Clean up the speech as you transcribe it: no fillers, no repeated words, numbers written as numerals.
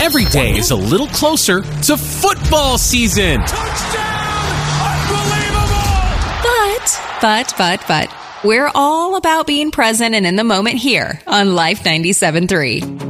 every day is a little closer to football season. But, we're all about being present and in the moment here on Life 97.3.